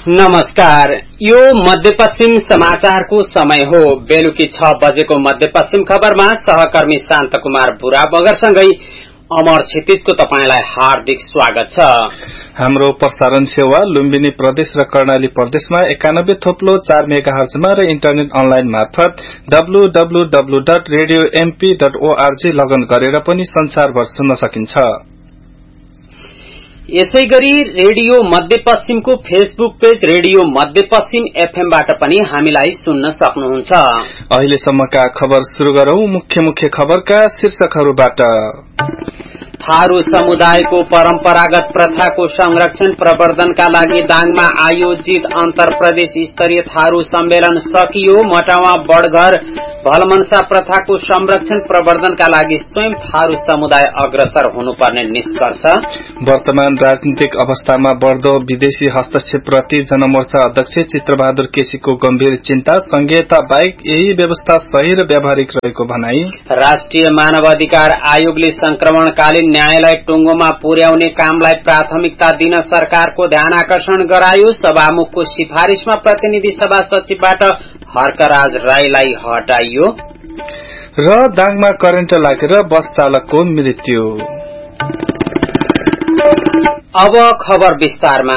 नमस्कार, यो मध्यपश्चिम समाचारको समय हो। बेलुकी 6 बजेको मध्यपश्चिम खबरमा सहकर्मी शान्त कुमार बुरा बगरसँगै अमर क्षितिजको तपाईंलाई हार्दिक स्वागत छ। हाम्रो प्रसारण सेवा लुम्बिनी प्रदेश र कर्णाली प्रदेशमा 91.4 मेगाहर्जमा र इन्टरनेट अनलाइन मार्फत www.radiomp.org लगन गरेर पनि संसारभर सुन्न सकिन्छ। यसैगरी रेडियो मध्यपश्चिमको फेसबुक पेज रेडियो मध्यपश्चिम एफएमबाट पनि हामीलाई सुन्न सक्नुहुन्छ। अहिलेसम्मका खबर सुरु गरौं। मुख्य खबरका शीर्षकहरूबाट। थारू समुदायको परम्परागत प्रथाको संरक्षण प्रवर्धनका लागि दाङमा आयोजित अन्तरप्रदेश स्तरीय थारू सम्मेलन सकियो। मटावा बडघर भलमनसा प्रथाको संरक्षण प्रवर्धनका लागि स्वयं थारू समुदाय अग्रसर हुनुपर्ने निष्कर्ष। वर्तमान राजनीतिक अवस्थामा बढ्दो विदेशी हस्तक्षेपप्रति जनमोर्चा अध्यक्ष चित्रबहादुर केसीको गम्भीर चिन्ता। संघीयता बाहेक यही व्यवस्था सही र व्यावहारिक रहेको भनाई। राष्ट्रिय मानवाधिकार आयोगले संक्रमणकालीन न्यायलाई टुंगोमा पुर्याउने कामलाई प्राथमिकता दिन सरकारको ध्यानआकर्षण गरायो। सभामुखको सिफारिशमा प्रतिनिधि सभा सचिवबाट हर्कराज राईलाई हटाइयो। र दाङमा करेन्ट लागेर बस चालकको मृत्यु। अब खबर विस्तारमा।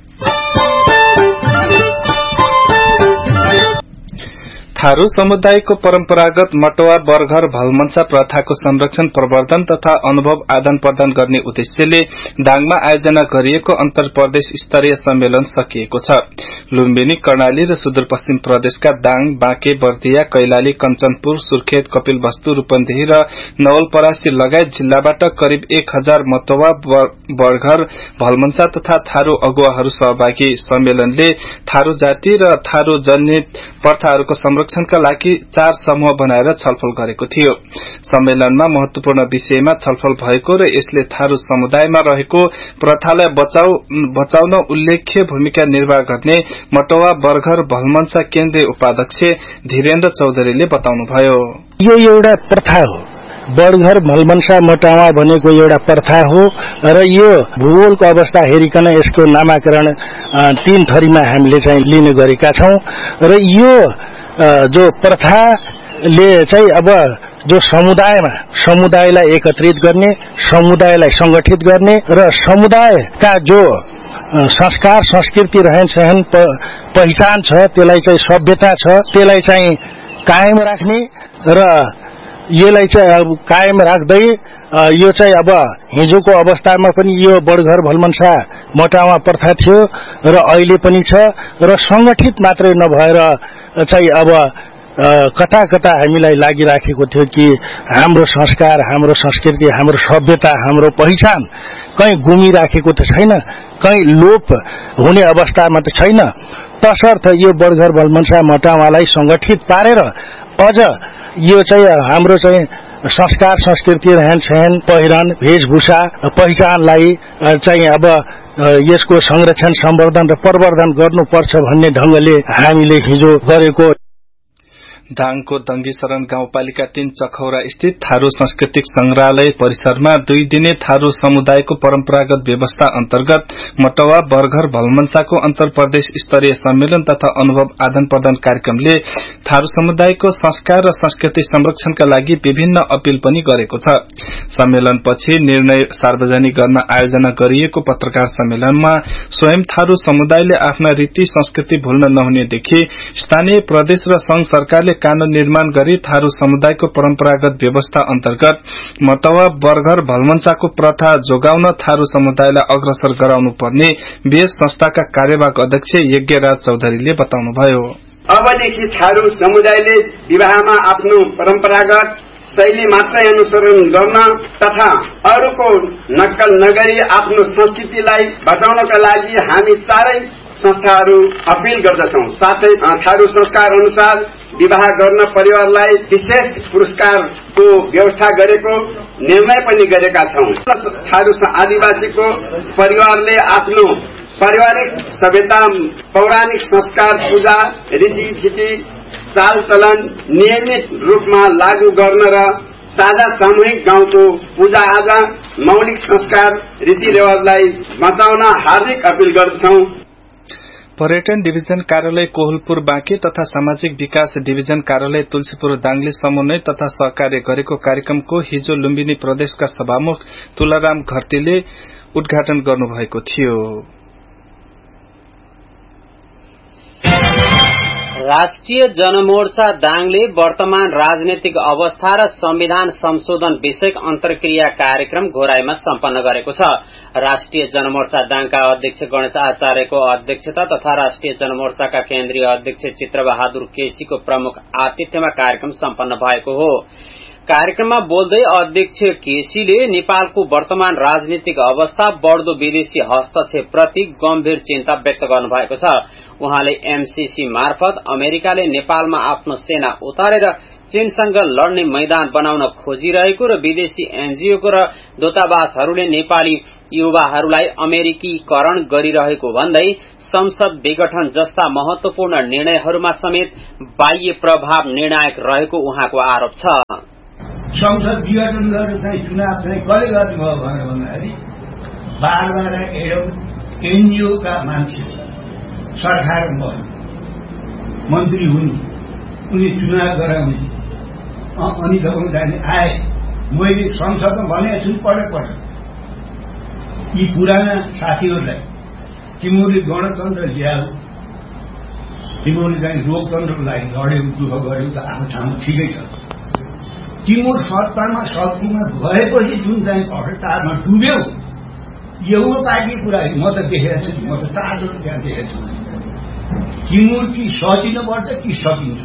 थारू समुदायको परम्परागत मटवा बरघर भलमनसा प्रथाको संरक्षण प्रवर्धन तथा अनुभव आदान प्रदान गर्ने उद्देश्यले दाङमा आयोजना गरिएको अन्तरप्रदेश स्तरीय सम्मेलन सकिएको छ। लुम्बिनी, कर्णाली र सुदूरपश्चिम प्रदेशका दाङ, बाँके, बर्दिया, कैलाली, कञ्चनपुर, सुर्खेत, कपिलवस्तु, रूपन्देही र नवलपरासी लगायत जिल्लाबाट करिब 1000 मटवा बरघर भलमनसा तथा थारू अगुवाहरू सहभागी। सम्मेलनले थारू जाति र थारू जनित प्रथाहरूको संरक्षणका लागि 4 समूह बनाएर छलफल गरेको थियो। सम्मेलनमा महत्वपूर्ण विषयमा छलफल भएको र यसले थारू समुदायमा रहेको प्रथालाई बचाउन उल्लेख्य भूमिका निर्वाह गर्ने मटवा बरघर भलमनसा केन्द्रीय उपाध्यक्ष धीरेन्द्र चौधरीले बताउनुभयो। यो एउटा प्रथा हो। बडघर भलमनसा मटावा भनेको एउटा प्रथा हो र यो भूगोलको अवस्था हेरिकन यसको नामाकरण 3 थरीमा हामीले चाहिँ लिने गरेका छौं र यो जो प्रथाले चाहिँ अब जो समुदायलाई एकत्रित गर्ने, समुदायलाई संगठित गर्ने र समुदायका जो संस्कार, संस्कृति, रहन सहन, पहिचान छ, त्यसलाई चाहिँ सभ्यता छ, त्यसलाई चाहिँ कायम राख्ने र यसलाई चाहिँ अब कायम राख्दै यो चाहिँ अब हिजोको अवस्थामा पनि यो बडघर भलमनसा मटावा प्रथा थियो र अहिले पनि छ र संगठित मात्रै नभएर चाहिँ अब कता हामीलाई लागिराखेको थियो कि हाम्रो संस्कार, हाम्रो संस्कृति, हाम्रो सभ्यता, हाम्रो पहिचान कहीँ गुमिराखेको त छैन, कहीँ लोप हुने अवस्थामा त छैन। तसर्थ यो बडघर भलमनसा मटावालाई संगठित पारेर अझ यो चाहिँ हाम्रो चाहिँ संस्कार, संस्कृति, रहन सहन, पहिरन, वेशभूषा, पहिचानलाई चाहिँ अब यसको संरक्षण, सम्वर्धन र प्रवर्धन गर्नुपर्छ भन्ने ढंगले हामीले हिजो गरेको। दाङको दंगी शरण गाउँपालिका 3 चखौरा स्थित थारू सांस्कृतिक संग्रहालय परिसरमा 2 दिने थारू समुदायको परम्परागत व्यवस्था अन्तर्गत मटवा बरघर भलमनसाको अन्तरप्रदेश स्तरीय सम्मेलन तथा अनुभव आदान प्रदान कार्यक्रमले थारू समुदायको संस्कार र संस्कृति संरक्षणका लागि विभिन्न अपील पनि गरेको छ। सम्मेलनपछि निर्णय सार्वजनिक गर्न आयोजना गरिएको पत्रकार सम्मेलनमा स्वयं थारू समुदायले आफ्ना रीति संस्कृति भुल्न नहुनेदेखि स्थानीय प्रदेश र संघ सरकारले कानून निर्माण गरी थारू समुदायको परम्परागत व्यवस्था अन्तर्गत मटवा बरघर भलमनसाको प्रथा जोगाउन थारू समुदायलाई अग्रसर गराउनु पर्ने बेस संस्थाका कार्यवाहक अध्यक्ष यज्ञराज चौधरीले बताउनुभयो। अबदेखि थारू समुदायले विवाहमा आफ्नो परम्परागत शैली मात्रै अनुसरण गर्न तथा अरूको नक्कल नगरी आफ्नो संस्कृतिलाई बचाउनका लागि हामी चारै संस्थाहरू अपील गर्दछौं। साथै थारू संस्कार अनुसार विवाह गर्न परिवारलाई विशेष पुरस्कारको व्यवस्था गरेको निर्णय पनि गरेका छौं। थारू आदिवासीको परिवारले आफ्नो पारिवारिक सभ्यता, पौराणिक संस्कार, पूजा, रीतिथिति, चाल चलन नियमित रूपमा लागू गर्न र साझा सामूहिक गाउँको पूजा आजा, मौलिक संस्कार, रीतिरिवाजलाई बचाउन हार्दिक अपील गर्दछौं। पर्यटन डिभिजन कार्यालय कोहलपुर बाँके तथा सामाजिक विकास डिभिजन कार्यालय तुलसीपुर दाङले समन्वय तथा सहकार्य गरेको कार्यक्रमको हिजो लुम्बिनी प्रदेशका सभामुख तुलाराम घरतीले उद्घाटन गर्नुभएको थियो। राष्ट्रिय जनमोर्चा दाङले वर्तमान राजनैतिक अवस्था र संविधान संशोधन विषयक अन्तर्क्रिया कार्यक्रम घोराईमा सम्पन्न गरेको छ। राष्ट्रिय जनमोर्चा दाङका अध्यक्ष गणेश आचार्यको अध्यक्षता तथा राष्ट्रिय जनमोर्चाका केन्द्रीय अध्यक्ष चित्रबहादुर केसीको प्रमुख आतिथ्यमा कार्यक्रम सम्पन्न भएको हो। कार्यक्रममा बोल्दै अध्यक्ष केसीले नेपालको वर्तमान राजनीतिक अवस्था बढ़दो विदेशी हस्तक्षेप प्रति गम्भीर चिन्ता व्यक्त गर्नुभएको छ। उहाँले एमसीसी मार्फत अमेरिकाले नेपालमा आफ्नो सेना उतारेर चीनसँग लड्ने मैदान बनाउन खोजिरहेको र विदेशी एनजीओको र दूतावासहरूले नेपाली युवाहरूलाई अमेरिकीकरण गरिरहेको भन्दै संसद विघटन जस्ता महत्वपूर्ण निर्णयहरूमा समेत बाह्य प्रभाव निर्णायक रहेको उहाँको आरोप छ। संसद विघटन गरेर चाहिँ चुनाव चाहिँ कसले गर्नुभयो भनेर भन्दाखेरि बार एनजीओका मान्छे सरकारमा मन्त्री हुन्, उनी चुनाव गराउने अनि तपाईँ जाने आए। मैले संसदमा भनेको छु पटक यी पुराना साथीहरूलाई तिमीहरूले गणतन्त्र ल्याऊ, तिमीहरूले चाहिँ लोकतन्त्रको लागि लड्यौ, दुःख गर्यौ त आफ्नो ठाउँमा ठिकै छ। तिम्रो सत्तामा शक्तिमा भएपछि जुन चाहिँ भ्रष्टाचारमा डुब्यौ एउटा पार्टी कुरा म त देखेको छु, म त चारवटा त्यहाँ देखेको छु। तिम्रो कि सजिनुपर्छ कि सकिन्छ।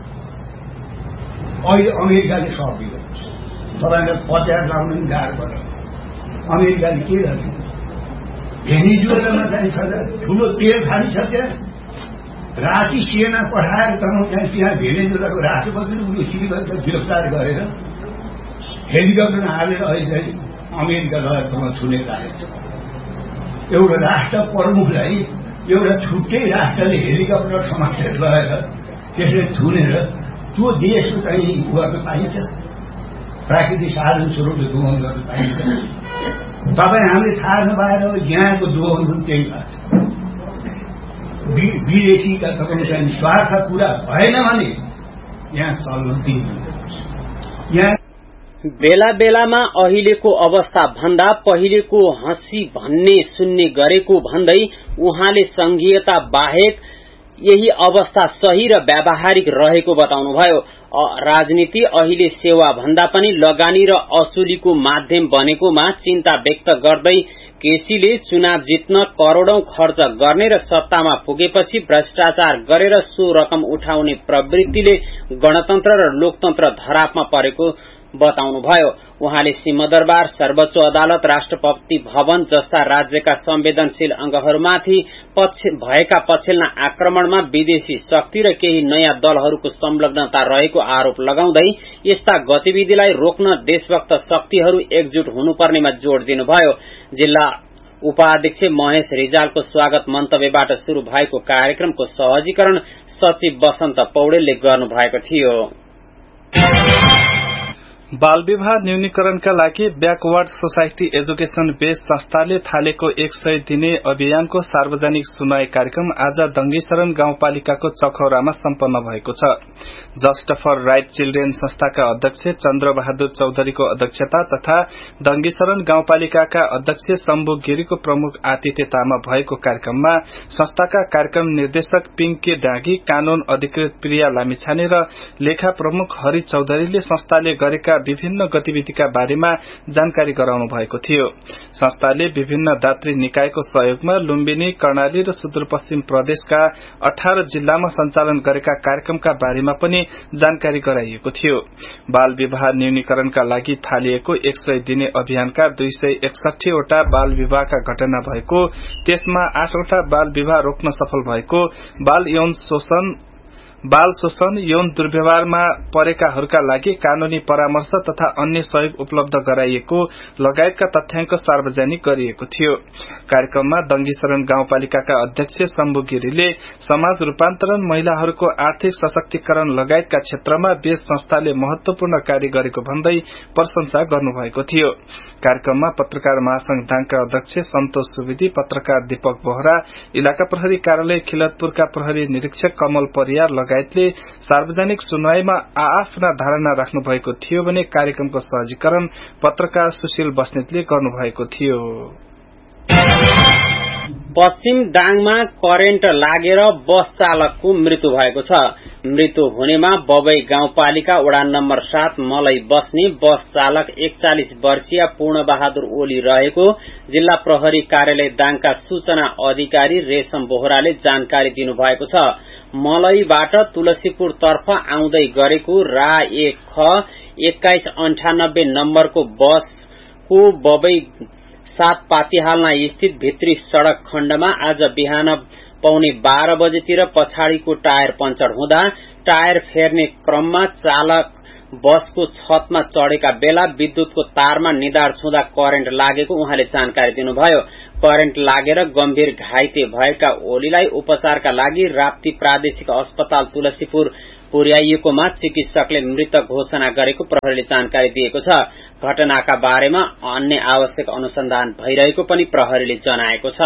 अहिले अमेरिकाले सकिएको छ, तपाईँलाई पत्यार लाउनु पनि गाह्रो पर्यो। अमेरिकाले के गर्ने? भेनेजुएलामा चाहिँ ठुलो तेल खाली छ, त्यहाँ राति सेना पठाएर त्यहाँ भेनेजुएलाको राष्ट्रपतिले उयो श्रीलङ्का गिरफ्तार गरेर हेलिकप्टर हालेर अहिले चाहिँ अमेरिका लगेर छुने राखेको छ। एउटा राष्ट्र प्रमुखलाई एउटा छुट्टै राष्ट्रले हेलिकप्टर समातेर लगेर त्यसले थुनेर त्यो देशको चाहिँ गर्न पाइन्छ, प्राकृतिक साधन स्रोतले दोहन गर्न पाइन्छ। तपाईँ हामीले थाहा नपाएर यहाँको दोहन पनि त्यही भएको छ। विदेशीका तपाईँ चाहिँ स्वार्थ पूरा भएन भने यहाँ चल्न दिनुहुन्न। यहाँ बेला बेलामा अहिलेको अवस्था भन्दा पहिलेको हँसी भन्ने सुन्ने गरेको भन्दै उहाँले संघीयता बाहेक यही अवस्था सही र व्यावहारिक रहेको बताउनुभयो। राजनीति अहिले सेवा भन्दा पनि लगानी र असुलीको माध्यम बनेकोमा चिन्ता व्यक्त गर्दै केसीले चुनाव जित्न करोड़ौं खर्च गर्ने र सत्तामा पुगेपछि भ्रष्टाचार गरेर सो रकम उठाउने प्रवृत्तिले गणतन्त्र र लोकतन्त्र धरापमा परेको बताउनुभयो। उहाँले सिंहदरबार, सर्वोच्च अदालत, राष्ट्रपति भवन जस्ता राज्यका संवेदनशील अंगहरूमाथि भएका पछिल्ला आक्रमणमा विदेशी शक्ति र केही नयाँ दलहरूको संलग्नता रहेको आरोप लगाउँदै यस्ता गतिविधिलाई रोक्न देशभक्त शक्तिहरू एकजुट हुनुपर्नेमा जोड़ दिनुभयो। जिल्ला उपाध्यक्ष महेश रिजालको स्वागत मन्तव्यबाट शुरू भएको कार्यक्रमको सहजीकरण सचिव वसन्त पौडेलले गर्नुभएको थियो। बाल विवाह न्यूनीकरणका लागि ब्याकवर्ड सोसाइटी एजुकेशन बेस संस्थाले थालेको 100 दिने अभियानको सार्वजनिक सुनवाई कार्यक्रम आज दङ्गीशरण गाउँपालिकाको चखौरामा सम्पन्न भएको छ। जस्ट फर राइट चिल्ड्रेन संस्थाका अध्यक्ष चन्द्रबहादुर चौधरीको अध्यक्षता तथा दङ्गीशरण गाउँपालिकाका अध्यक्ष शम्भु गिरीको प्रमुख आतिथ्यतामा भएको कार्यक्रममा संस्थाका कार्यक्रम निर्देशक पिंके डाँगी, कानून अधिकृत प्रिया लामिछाने र लेखा प्रमुख हरि चौधरीले संस्थाले गरेका विभिन्न गतिविधिका बारेमा जानकारी गराउनु भएको थियो। संस्थाले विभिन्न दात्री निकायको सहयोगमा लुम्बिनी, कर्णाली र सुदूरपश्चिम प्रदेशका 18 जिल्लामा सञ्चालन गरेका कार्यक्रमका बारेमा पनि जानकारी गराइएको थियो। बाल विवाह न्यूनीकरणका लागि थालिएको 100 दिने अभियानका 261 वटा बाल विवाहका घटना भएको, त्यसमा 8 वटा बाल विवाह रोक्न सफल भएको, बाल यौन शोषण बाल शोषण, यौन दुर्व्यवहारमा परेकाहरूका लागि कानूनी परामर्श तथा अन्य सहयोग उपलब्ध गराइएको लगायतका तथ्याङ्क सार्वजनिक गरिएको थियो। कार्यक्रममा दंगीशरण गाउँपालिकाका अध्यक्ष शम्भु गिरीले समाज रूपान्तरण, महिलाहरूको आर्थिक सशक्तिकरण लगायतका क्षेत्रमा बेस संस्थाले महत्वपूर्ण कार्य गरेको भन्दै प्रशंसा गर्नुभएको थियो। कार्यक्रममा पत्रकार महासंघ दाङका अध्यक्ष सन्तोष सुवेदी, पत्रकार दीपक बोहरा, इलाका प्रहरी कार्यालय खिलतपुरका प्रहरी निरीक्षक कमल परियार लगायतले सार्वजनिक सुनवाईमा आआफ्ना धारणा राख्नु भएको थियो भने कार्यक्रमको सहजीकरण पत्रकार सुशील बस्नेतले गर्नुभएको थियो। पश्चिम दाङमा करेन्ट लागेर बस चालकको मृत्यु भएको छ। मृत्यु हुनेमा बबई गाउँपालिका वडा नम्बर 7 मलै बस्ने बस चालक 41 वर्षीय पूर्णबहादुर ओली रहेको जिल्ला प्रहरी कार्यालय दाङका सूचना अधिकारी रेशम बोहराले जानकारी दिनुभएको छ। मलैबाट तुलसीपुर तर्फ आउँदै गरेको रा 1 ख 2198 नम्बरको बसको बबई 7 पातिहालना स्थित भित्री सड़क खण्डमा आज बिहान पौने 12 बजेतिर पछाडिको टायर पंचर हुँदा टायर फेर्ने क्रममा चालक बसको छतमा चढ़ेका बेला विद्युतको तारमा निदार छुँदा करेन्ट लागेको उहाँले जानकारी दिनुभयो। करेन्ट लागेर गम्भीर घाइते भएका ओलीलाई उपचारका लागि राप्ती प्रादेशिक अस्पताल तुलसीपुर पुर्याइएकोमा चिकित्सकले मृत घोषणा गरेको प्रहरीले जानकारी दिएको छ। घटनाका बारेमा अन्य आवश्यक अनुसन्धान भइरहेको पनि प्रहरीले जनाएको छ।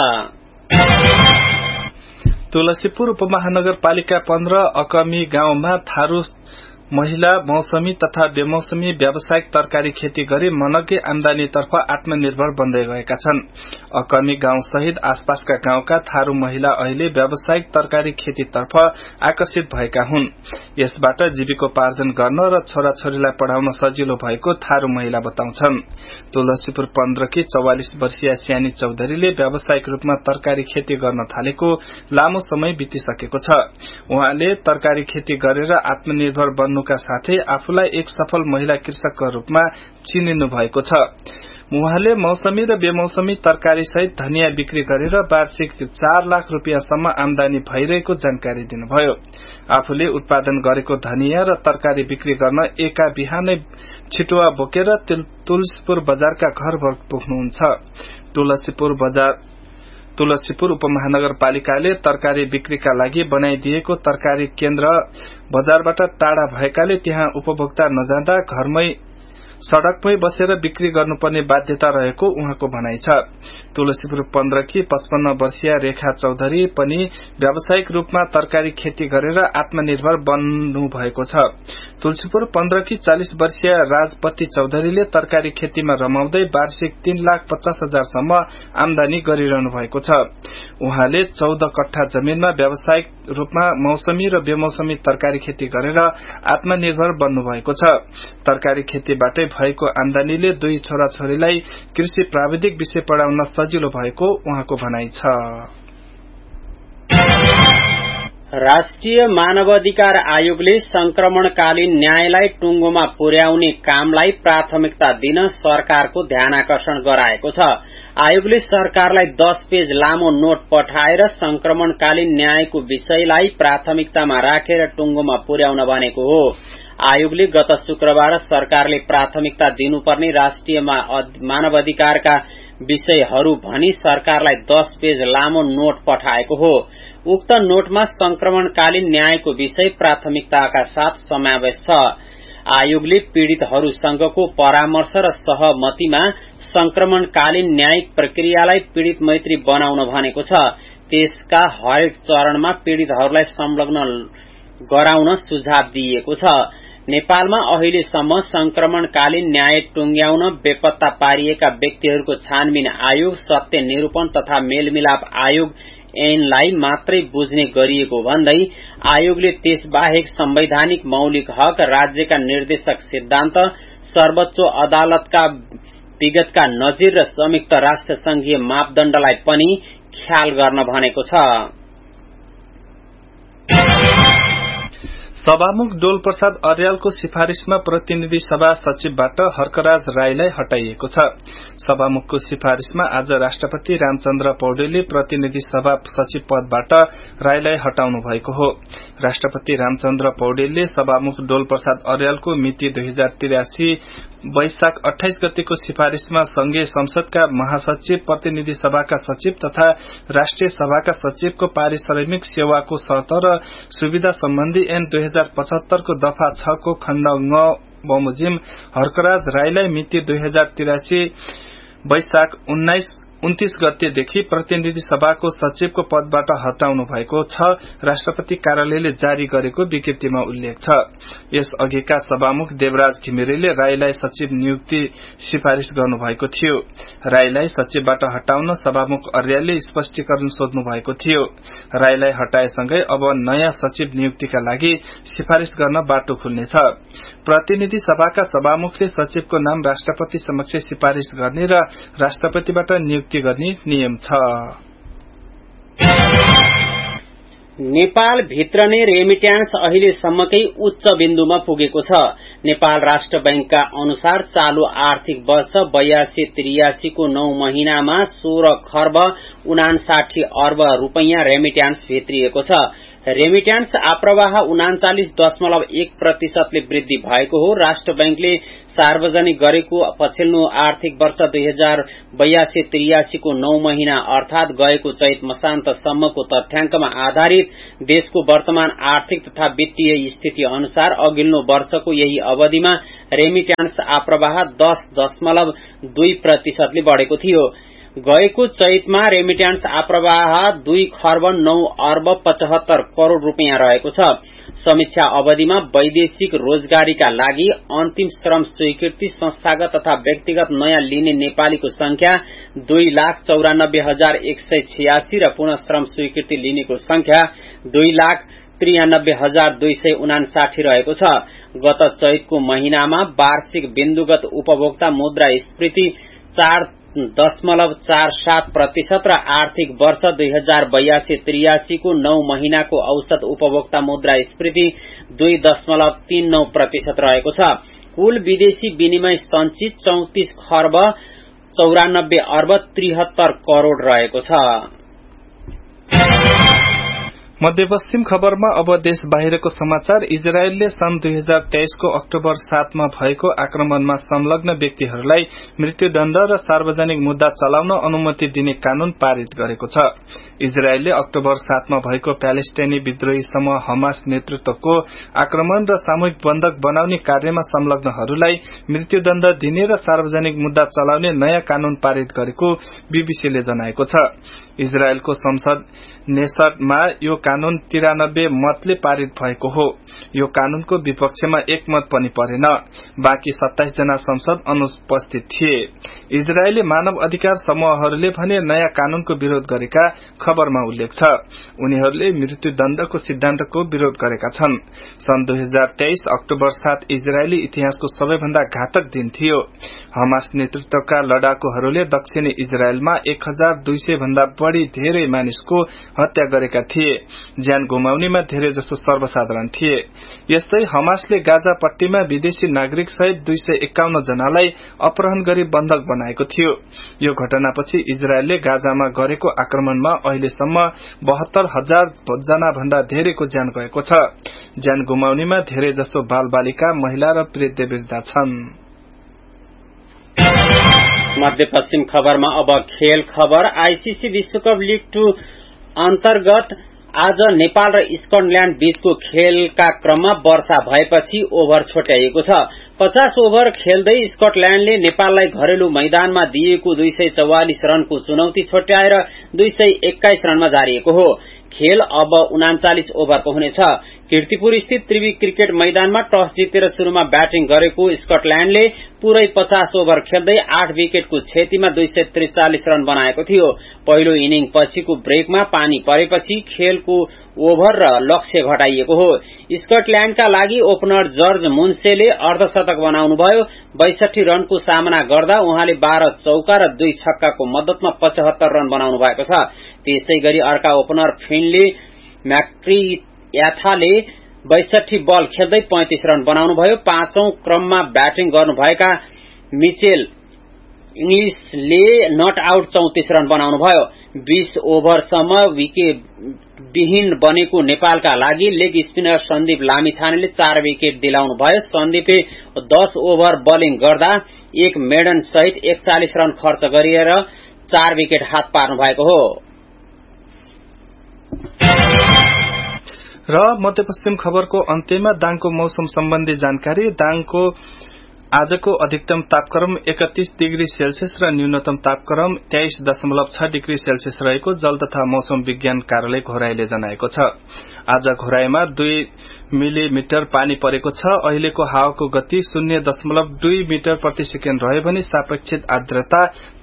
तुलसीपुर उपमहानगरपालिका 15 अकमी गाउँमा थारू महिला मौसमी तथा बेमौसमी व्यावसायिक तरकारी खेती गरी मनग्गे आमदानीतर्फ आत्मनिर्भर बन्दै गएका छन्। अकमी गाउँ सहित आसपासका गाउँका थारू महिला अहिले व्यावसायिक तरकारी खेतीतर्फ आकर्षित भएका हुन्। यसबाट जीविकोपार्जन गर्न र छोराछोरीलाई पढ़ाउन सजिलो भएको थारू महिला बताउँछन्। तुलसीपुर 15 की 44 वर्षीय स्यानी चौधरीले व्यावसायिक रूपमा तरकारी खेती गर्न थालेको लामो समय बितिसकेको छ। उहाँले तरकारी खेती गरेर आत्मनिर्भर बन्नुका साथै आफूलाई एक सफल महिला कृषकका रूपमा चिनिनु भएको छ। उहाँले मौसमी र बेमौसमी तरकारी सहित धनिया बिक्री गरेर वार्षिक 4 लाख रुपियाँसम्म आमदानी भइरहेको जानकारी दिनुभयो। आफूले उत्पादन गरेको धनिया र तरकारी बिक्री गर्न एका बिहानै छिटुवा बोकेर तुलसीपुर बजारका घर पुग्नुहुन्छ। तुलसीपुर उपमहानगरपालिकाले तरकारी बिक्रीका लागि बनाइदिएको तरकारी केन्द्र बजारबाट टाढा भएकाले त्यहाँ उपभोक्ता नजाँदा घरमै सड़कमै बसेर बिक्री गर्नुपर्ने बाध्यता रहेको उहाँको भनाइ छ। तुलसीपुर 15 की 55 वर्षीय रेखा चौधरी पनि व्यावसायिक रूपमा तरकारी खेती गरेर आत्मनिर्भर बन्नु भएको छ। तुलसीपुर 15 की 40 वर्षीय राजपति चौधरीले तरकारी खेतीमा रमाउँदै वार्षिक 3,50,000 सम्म आमदानी गरिरहनु भएको छ। उहाँले 14 कट्ठा जमिनमा व्यावसायिक रूपमा मौसमी र बेमौसमी तरकारी खेती गरेर आत्मनिर्भर बन्नु भएको छ। तरकारी खेतीबाटै भएको आमदानीले 2 छोराछोरीलाई कृषि प्राविधिक विषय पढ़ाउन सजिलो भएको उहाँको भनाइ छ। राष्ट्रिय मानवाधिकार आयोगले संक्रमणकालीन न्यायलाई टुंगोमा पुर्याउने कामलाई प्राथमिकता दिन सरकारको ध्यानाकर्षण गराएको छ। आयोगले सरकारलाई 10 पेज लामो नोट पठाएर संक्रमणकालीन न्यायको विषयलाई प्राथमिकतामा राखेर टुंगोमा पुर्याउन भनेको हो। आयोगले गत शुक्रबार सरकारले प्राथमिकता दिनुपर्ने राष्ट्रिय मानवाधिकारका विषयहरू भनी सरकारलाई 10 पेज लामो नोट पठाएको हो। उक्त नोटमा संक्रमणकालीन न्यायको विषय प्राथमिकताका साथ समावेश छ। आयोगले पीड़ितहरूसँगको परामर्श र सहमतिमा संक्रमणकालीन न्यायिक प्रक्रियालाई पीड़ित मैत्री बनाउन भनेको छ। त्यसका हरेक चरणमा पीड़ितहरूलाई संलग्न गराउन सुझाव दिइएको छ। नेपालमा अहिलेसम्म संक्रमणकालीन न्याय टुंग्याउन बेपत्ता पारिएका व्यक्तिहरूको छानबिन आयोग, सत्य निरूपण तथा मेलमिलाप आयोग ऐनलाई मात्रै बुझ्ने गरिएको भन्दै आयोगले त्यसबाहेक संवैधानिक मौलिक हक, राज्यका निर्देशक सिद्धान्त, सर्वोच्च अदालतका विगतका नजिर र संयुक्त राष्ट्र संघीय मापदण्डलाई पनि ख्याल गर्न भनेको छ। सभामुख डोल प्रसाद अर्यालको सिफारिशमा प्रतिनिधि सभा सचिवबाट हर्कराज राईलाई हटाइएको छ। सभामुखको सिफारिशमा आज राष्ट्रपति रामचन्द्र पौडेलले प्रतिनिधि सभा सचिव पदबाट राईलाई हटाउनु भएको हो। राष्ट्रपति रामचन्द्र पौडेलले सभामुख डोल प्रसाद अर्यालको मिति 2083 वैशाख 28 गतेको सिफारिशमा संघीय संसदका महासचिव, प्रतिनिधि सभाका सचिव तथा राष्ट्रिय सभाका सचिवको पारिश्रमिक सेवाको शर्त र सुविधा सम्बन्धी ऐन 2075 को दफा 6 को खण्ड ङ बमोजिम हर्कराज राईलाई मिति 2083 वैशाख 29 गतेदेखि प्रतिनिधि सभाको सचिवको पदबाट हटाउनु भएको छ। राष्ट्रपति कार्यालयले जारी गरेको विज्ञप्तिमा उल्लेख छ। यस अघिका सभामुख देवराज घिमिरेले राईलाई सचिव नियुक्ति सिफारिश गर्नुभएको थियो। राईलाई सचिवबाट हटाउन सभामुख अर्यालले स्पष्टीकरण सोध्नु भएको थियो। राईलाई हटाएसँगै अब नयाँ सचिव नियुक्तिका लागि सिफारिश गर्न बाटो खुल्नेछ। प्रतिनिधि सभाका सभामुखले सचिवको नाम राष्ट्रपति समक्ष सिफारिश गर्ने र राष्ट्रपतिबाट नियुक्ति गर्ने नियम छ। नेपाल भित्र नै रेमिट्यान्स अहिलेसम्मकै उच्च बिन्दुमा पुगेको छ। नेपाल राष्ट्र बैंकका अनुसार चालू आर्थिक वर्ष 82-83 को 9 महिनामा 16 खर्ब 59 अर्ब रुपैयाँ रेमिट्यान्स भित्रिएको छ। रेमिट्यान्स आप्रवाह 39.1% ले वृद्धि भएको हो। राष्ट्र बैंकले सार्वजनिक गरेको पछिल्लो आर्थिक वर्ष 2082-83 को 9 महिना अर्थात गएको चैत मसान्तसम्मको तथ्याङ्कमा आधारित देशको वर्तमान आर्थिक तथा वित्तीय स्थिति अनुसार अघिल्लो वर्षको यही अवधिमा रेमिट्यान्स आप्रवाह 10.2% ले बढ़ेको थियो। गएको चैतमा रेमिट्यान्स आप्रवाह 2 खर्ब 9 अर्ब 75 करोड़ रुपैयाँ रहेको छ। समीक्षा अवधिमा वैदेशिक रोजगारीका लागि अन्तिम श्रम स्वीकृति संस्थागत तथा व्यक्तिगत नयाँ लिने नेपालीको संख्या 2,94,186 र पुनः श्रम स्वीकृति लिनेको संख्या 2,93,259 रहेको छ। गत चैतको महिनामा वार्षिक बिन्दुगत उपभोक्ता मुद्रास्फीति 4.47% र आर्थिक वर्ष 2082-83 को 9 महिनाको औसत उपभोक्ता मुद्रास्फीति 2.39% रहेको छ। कुल विदेशी विनिमय संचित 34 खर्ब 94 अर्ब 73 करोड़ रहेको छ। मध्यपश्चिम खबरमा अब देश बाहिरको समाचार। इजरायलले सन् 2023 को अक्टोबर 7 मा भएको आक्रमणमा संलग्न व्यक्तिहरूलाई मृत्युदण्ड र सार्वजनिक मुद्दा चलाउन अनुमति दिने कानून पारित गरेको छ। इजरायलले अक्टोबर 7 मा भएको प्यालेस्टाइनी विद्रोही समूह हमास नेतृत्वको आक्रमण र सामूहिक बन्धक बनाउने कार्यमा संलग्नहरूलाई मृत्युदण्ड दिने र सार्वजनिक मुद्दा चलाउने नयाँ कानून पारित गरेको बीबीसीले जनाएको छ। इजरायलको संसद नेसटमा यो कानून 93 मतले पारित भएको हो। यो कानूनको विपक्षमा एक मत पनि परेन। बाँकी 27 जना संसद अनुपस्थित थिए। इजरायली मानव अधिकार समूहहरूले भने नयाँ कानूनको विरोध गरेका खबरमा उल्लेख छ। उनीहरूले मृत्युदण्डको सिद्धान्तको विरोध गरेका छन्। सन् 2023 अक्टोबर 7 इजरायली इतिहासको सबैभन्दा घातक दिन थियो। हमास नेतृत्वका लडाकुहरूले दक्षिणी इजरायलमा 1200 भन्दा बढ़ी धेरै मानिसको हत्या गरेका थिए। ज्यान गुमाउनेमा धेरै जसो सर्वसाधारण थिए। यस्तै हमासले गाजा पट्टीमा विदेशी नागरिक सहित 251 जनालाई अपहरण गरी बन्धक बनाएको थियो। यो घटनापछि इजरायलले गाजामा गरेको आक्रमणमा अहिलेसम्म 72,000 जना भन्दा धेरैको ज्यान गएको छ। ज्यान गुमाउनेमा धेरै जसो बाल बालिका, महिला र वृद्ध छन्। मध्यपश्चिम खबरमा अब खेल खबर। आईसीसी विश्वकप लीग 2 अन्तर्गत आज नेपाल र स्कटल्याण्ड बीचको खेलका क्रममा वर्षा भएपछि ओभर छोट्याइएको छ। 50 ओभर खेल्दै स्कटल्याण्डले नेपाललाई घरेलु मैदानमा दिएको 244 रनको चुनौती छोट्याएर 221 रनमा झारिएको हो। खेल अब 39 ओभरको हुनेछ। कीर्तिपुर स्थित त्रिवी क्रिकेट मैदानमा टस जितेर शुरूमा ब्याटिङ गरेको स्कटल्याण्डले पूरै 50 ओभर खेल्दै 8 विकेटको क्षतिमा 243 रन बनाएको थियो। पहिलो इनिङ पछिको ब्रेकमा पानी परेपछि खेलको ओभर र लक्ष्य घटाइएको हो। स्कटल्याण्डका लागि ओपनर जर्ज मुन्सेले अर्धशतक बनाउनुभयो। 62 रनको सामना गर्दा उहाँले 12 चौका र 2 छक्काको मद्दतमा 75 रन बनाउनु भएको छ। त्यसै गरी अर्का ओपनर फिनले म्याक्रियाथाले 62 बल खेल्दै 35 रन बनाउनुभयो। 5औं क्रममा ब्याटिङ गर्नुभएका मिचेल इंग्लिशले नट आउट 34 रन बनाउनुभयो। 20 ओभरसम्म विकेट विहीन बनेको नेपालका लागि लेग स्पिनर सन्दीप लामिछानेले 4 विकेट दिलाउनुभयो। सन्दीपले 10 ओभर बोलिङ गर्दा 1 मेडन सहित 41 रन खर्च गरिएर 4 विकेट हात पार्नु भएको हो। र मध्यपश्चिम खबरको अन्त्यमा दाङको मौसम सम्बन्धी जानकारी। दाङको आजको अधिकतम तापक्रम 31 डिग्री सेल्सियस र न्यूनतम तापक्रम 23.6 डिग्री सेल्सियस रहेको जल तथा मौसम विज्ञान कार्यालय घोराईले जनाएको छ। आज घोराईमा 2 मिलिमिटर पानी परेको छ। अहिलेको हावाको गति 0.2 मिटर प्रति सेकेन्ड रह्यो भने सापेक्षिक आर्द्रता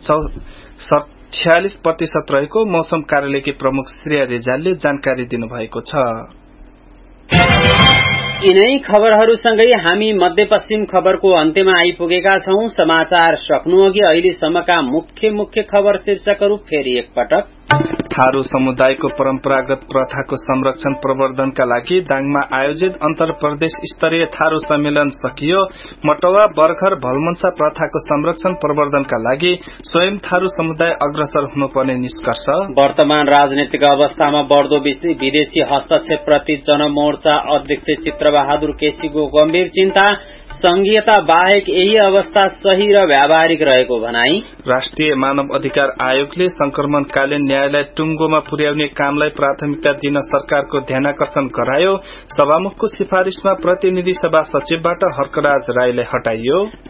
46% रहेको मौसम कार्यालयकी प्रमुख श्रेया रिजालले जानकारी दिनुभएको छ। यिनै खबरहरूसँगै हामी मध्यपश्चिम खबरको अन्त्यमा आइपुगेका छौं। समाचार सक्नुअघि अहिलेसम्मका मुख्य खबर शीर्षकहरू फेरि एकपटक। थारू समुदायको परम्परागत प्रथाको संरक्षण प्रवर्धनका लागि दाङमा आयोजित अन्तर प्रदेश स्तरीय थारू सम्मेलन सकियो। मटवा बर्खर भलमन्सा प्रथाको संरक्षण प्रवर्धनका लागि स्वयं थारू समुदाय अग्रसर हुनुपर्ने निष्कर्ष। वर्तमान राजनीतिक अवस्थामा बढ्दो विदेशी हस्तक्षेप प्रति जनमोर्चा अध्यक्ष चित्रबहादुर केसीको गम्भीर चिन्ता। संघीयता बाहेक यही अवस्था सही र व्यावहारिक रहेको भनाई। राष्ट्रिय मानव अधिकार आयोगले संक्रमणकालीन न्यायलाई टुंगोमा पुर्याउने कामलाई प्राथमिकता दिन सरकारको ध्यानाकर्षण गरायो। सभामुखको सिफारिशमा प्रतिनिधि सभा सचिवबाट हर्कराज राईलाई हटाइयो।